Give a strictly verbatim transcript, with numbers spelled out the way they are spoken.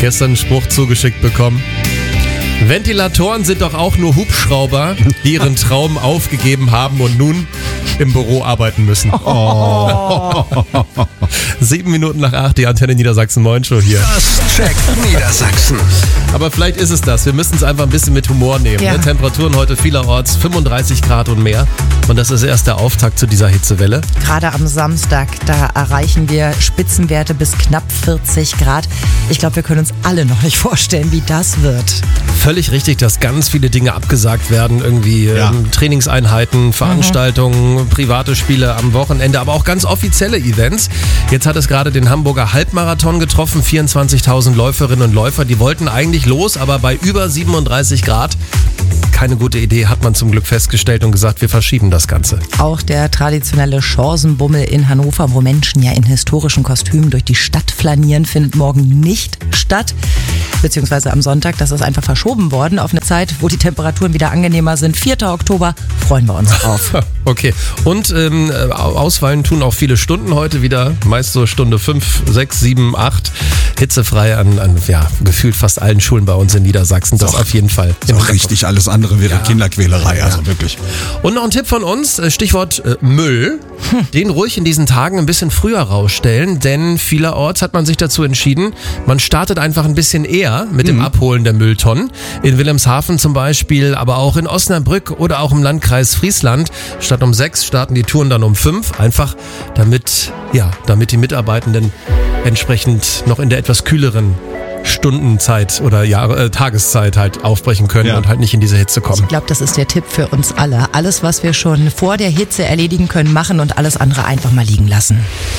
Gestern einen Spruch zugeschickt bekommen. Ventilatoren sind doch auch nur Hubschrauber, die ihren Traum aufgegeben haben und nun im Büro arbeiten müssen. Oh. Sieben Minuten nach acht, die Antenne Niedersachsen Morning Show hier. Das checkt Niedersachsen. Aber vielleicht ist es das. Wir müssen es einfach ein bisschen mit Humor nehmen. Ja. Ne? Temperaturen heute vielerorts fünfunddreißig Grad und mehr. Und das ist erst der Auftakt zu dieser Hitzewelle. Gerade am Samstag, da erreichen wir Spitzenwerte bis knapp vierzig Grad. Ich glaube, wir können uns alle noch nicht vorstellen, wie das wird. Völlig richtig, dass ganz viele Dinge abgesagt werden. Irgendwie Ja. ähm, Trainingseinheiten, Veranstaltungen, mhm. private Spiele am Wochenende, aber auch ganz offizielle Events. Jetzt hat es gerade den Hamburger Halbmarathon getroffen. vierundzwanzigtausend Läuferinnen und Läufer, die wollten eigentlich los, aber bei über siebenunddreißig Grad. Keine gute Idee, hat man zum Glück festgestellt und gesagt, wir verschieben das Ganze. Auch der traditionelle Chancenbummel in Hannover, wo Menschen ja in historischen Kostümen durch die Stadt flanieren, findet morgen nicht statt. Beziehungsweise am Sonntag, das ist einfach verschoben worden auf eine Zeit, wo die Temperaturen wieder angenehmer sind. vierter Oktober, freuen wir uns drauf. Okay, und ähm, ausfallen tun auch viele Stunden heute wieder, meist so Stunde fünf, sechs, sieben, acht, hitzefrei an, an ja, gefühlt fast allen Schulen bei uns in Niedersachsen, das Doch. auf jeden Fall. Ist auch richtig, alles andere wäre Ja. Kinderquälerei, Ja. also wirklich. Und noch ein Tipp von uns, Stichwort äh, Müll, den ruhig in diesen Tagen ein bisschen früher rausstellen, denn vielerorts hat man sich dazu entschieden, man startet einfach ein bisschen eher mit dem Abholen der Mülltonnen. In Wilhelmshaven zum Beispiel, aber auch in Osnabrück oder auch im Landkreis Friesland. Statt um sechs starten die Touren dann um fünf, einfach damit, ja, damit die Mitarbeitenden entsprechend noch in der etwas kühleren Stundenzeit oder Jahre, äh, Tageszeit halt aufbrechen können Ja. und halt nicht in diese Hitze kommen. Ich glaube, das ist der Tipp für uns alle. Alles, was wir schon vor der Hitze erledigen können, machen und alles andere einfach mal liegen lassen.